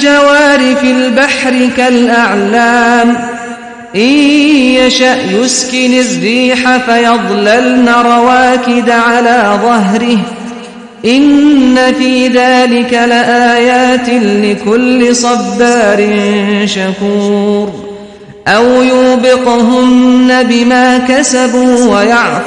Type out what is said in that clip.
الجوار في البحر كالأعلام إن يشأ يسكن الريح فيظللن رواكد على ظهره إن في ذلك لآيات لكل صبار شكور أو يوبقهن بما كسبوا ويعفو